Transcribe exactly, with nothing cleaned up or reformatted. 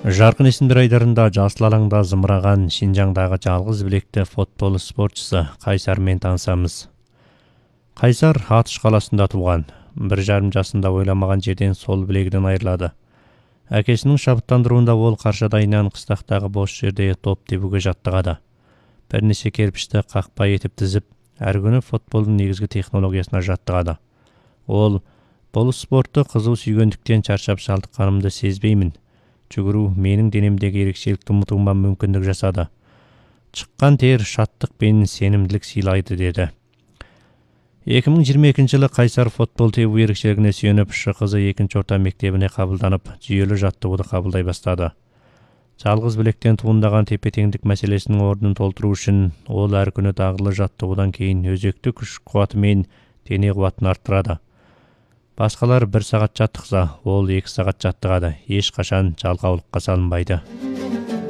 Жарқын есімдер айдарында жасыл алаңда зымыраған Шинжаңдағы жалғыз білекті футбол спортшысы Қайсармен танысамыз. Қайсар Атыш қаласында туған. Бір жарым жасында ойламаған жерден сол білегінен айырылады. Әкесінің шабыттандыруында ол Қаршадайынан қыстақтағы бос жерде топ тебуге жаттығады. Бірнеше керпішті қақпа етіп тізіп, әр күні футболдың негізгі технологиясына жаттығады. Ол бұл спортты қызу сүйгендіктен шаршап шалдыққанымды сезбеймін. Жүгіру менің денемдегі ерекшелікті ұмытуыма мүмкіндік жасады. Шыққан тер шаттық пен сенімділік сыйлайды деді. екі мың жиырма екінші жылы Қайсар футбол тебу ерекшелігіне сүйеніп, ШқЗ екінші орта мектебіне қабылданып, жүйелі жаттығуды қабылдай бастады. Жалғыз білектен туындаған тепе-теңдік мәселесінің орнын толтыру үшін ол әр күні дағдылы жаттығудан кейін өзекті күш қуаты мен дене қуатын арттырады. Басқалар бір сағат жаттықса, ол екі сағат жаттығады, ешқашан жалқаулыққа салынбайды.